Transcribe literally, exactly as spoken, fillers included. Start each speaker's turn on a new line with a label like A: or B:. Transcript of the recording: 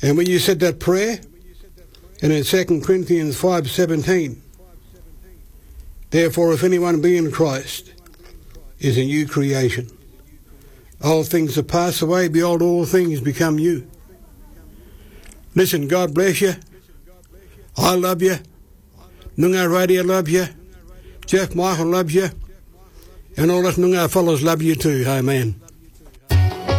A: And when you said that prayer, and in Second Corinthians five seventeen, therefore if anyone be in Christ, is a new creation. Old things are passed away, behold, all things become new. Listen, God bless you. I love you. Noongar Radio love you. Jeff Michael loves you. And all us Noongar fellows love you too. Amen.